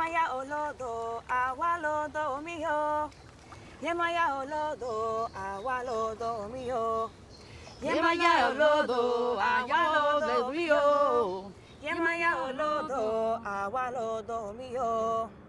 Yemaya olodo, awalodo miyo. Yemaya olodo, awalodo miyo. Yemaya olodo, awalodo miyo. Yemaya olodo, awalodo miyo.